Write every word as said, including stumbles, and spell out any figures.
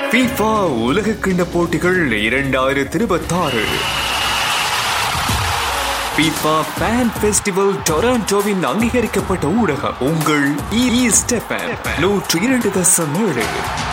FIFA உலக கிண்ண போட்டிகள் இரண்டாயிரத்தி இருபத்தாறு FIFA Fan Festival டொராண்டோவின் அங்கீகரிக்கப்பட்ட ஊடகம் உங்கள் ஈஸ்ட் எஃப்எம் நூற்று இரண்டு தசம் ஏழு.